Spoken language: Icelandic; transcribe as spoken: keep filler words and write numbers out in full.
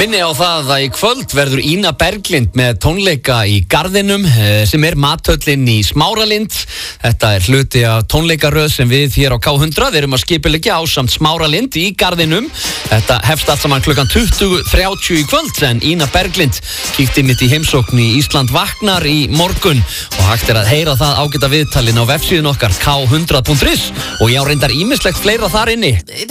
Minni á það að í kvöld verður Ína Berglind með tónleika í Garðinum sem er mathöllin í Smáralind. Þetta er hluti af tónleikaröð sem við hér á K hundrað erum að skipuleggja ásamt Smáralind í Garðinum. Þetta hefst allt saman klukkan tuttugu þrjátíu í kvöld en Ína Berglind kíkti mitt í heimsókn í Ísland vaknar í morgun og hægt er að heyra það ágæta viðtalin á vefsíðun okkar k hundrað punktur is og já reyndar ýmislegt fleira þar inni.